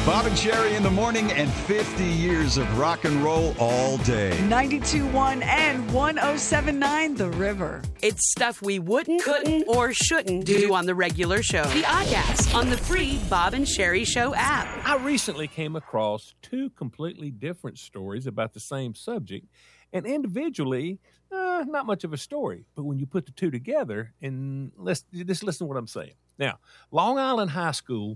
Bob and Sherry in the morning and 50 years of rock and roll all day. 92.1 and 107.9 The River. It's stuff we wouldn't, couldn't, or shouldn't do on the regular show. The Oddcast on the free Bob and Sherry Show app. I recently came across two completely different stories about the same subject, and individually, not much of a story. But when you put the two together, and let's just listen to what I'm saying. Now, Long Island High School,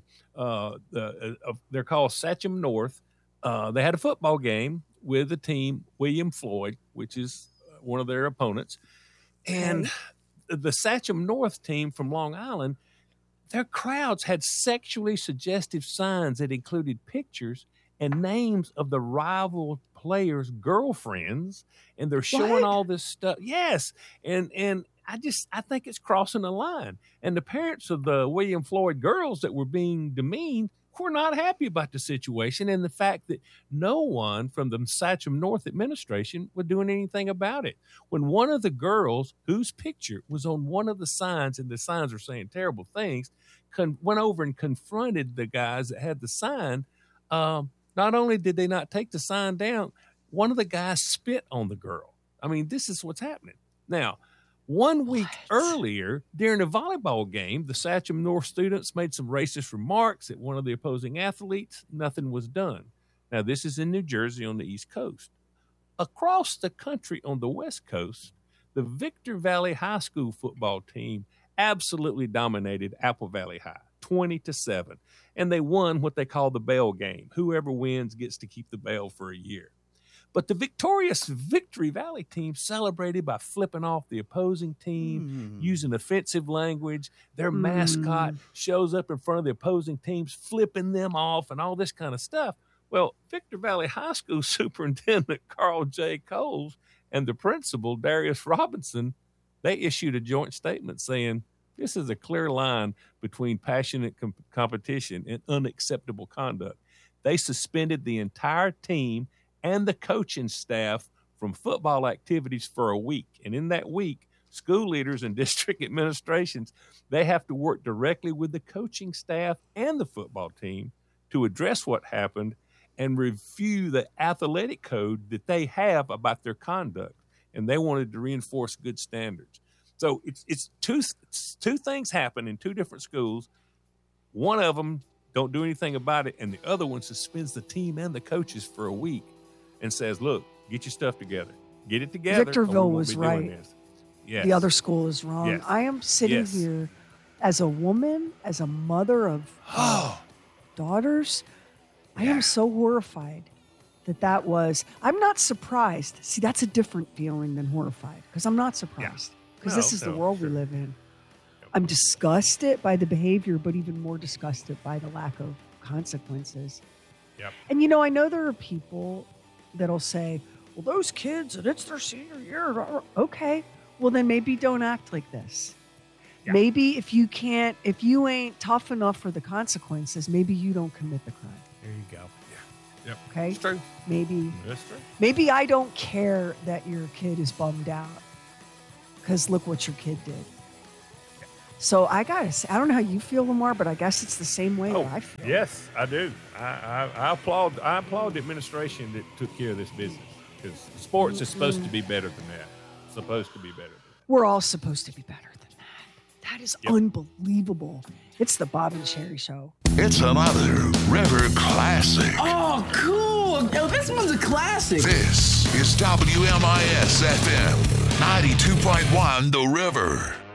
they're called Sachem North. They had a football game with the team William Floyd, which is one of their opponents. And the Sachem North team from Long Island, their crowds had sexually suggestive signs that included pictures and names of the rival players' girlfriends, and they're showing all this stuff. Yes, and I think it's crossing the line. And the parents of the William Floyd girls that were being demeaned were not happy about the situation and the fact that no one from the Sachem North administration was doing anything about it. When one of the girls, whose picture was on one of the signs, and the signs were saying terrible things, went over and confronted the guys that had the sign. Not only did they not take the sign down, one of the guys spit on the girl. I mean, this is what's happening. Now, 1 week earlier, during a volleyball game, the Sachem North students made some racist remarks at one of the opposing athletes. Nothing was done. Now, this is in New Jersey on the East Coast. Across the country on the West Coast, the Victor Valley High School football team absolutely dominated Apple Valley High, 20-7. And they won what they call the Bell game. Whoever wins gets to keep the bell for a year. But the victorious Victory Valley team celebrated by flipping off the opposing team, using offensive language. Their mascot shows up in front of the opposing teams, flipping them off and all this kind of stuff. Well, Victor Valley High School Superintendent Carl J. Coles and the principal, Darius Robinson, they issued a joint statement saying, this is a clear line between passionate competition and unacceptable conduct. They suspended the entire team and the coaching staff from football activities for a week. And in that week, school leaders and district administrations, they have to work directly with the coaching staff and the football team to address what happened and review the athletic code that they have about their conduct. And they wanted to reinforce good standards. So it's two things happen in two different schools. One of them don't do anything about it, and the other one suspends the team and the coaches for a week and says, look, get your stuff together. Get it together. Victorville was right. Yes. The other school is wrong. Yes. I am sitting here as a woman, as a mother of daughters. I am so horrified that was. I'm not surprised. See, that's a different feeling than horrified, because I'm not surprised. Because this is the world we live in. I'm disgusted by the behavior, but even more disgusted by the lack of consequences. Yep. And, I know there are people that'll say, well, those kids, and it's their senior year. Okay. Well, then maybe don't act like this. Yeah. Maybe if you ain't tough enough for the consequences, maybe you don't commit the crime. There you go. Yeah. Yep. Okay. It's true. That's true. Maybe I don't care that your kid is bummed out, because look what your kid did. Yeah. So I gotta say, I don't know how you feel, Lamar, but I guess it's the same way that I feel. Yes, I do. I applaud the administration that took care of this business, because sports is supposed to be better than that. It's supposed to be better. We're all supposed to be better than that. That is unbelievable. It's the Bob and Sherry Show. It's another River Classic. Oh, cool. Yo, this one's a classic. This is WMIS FM 92.1 The River.